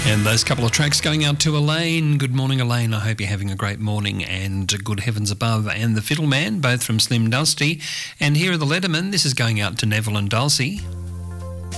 And those couple of tracks going out to Elaine. Good morning, Elaine. I hope you're having a great morning, and good heavens above. And the Fiddleman, both from Slim Dusty. And here are the Letterman. This is going out to Neville and Dulcie.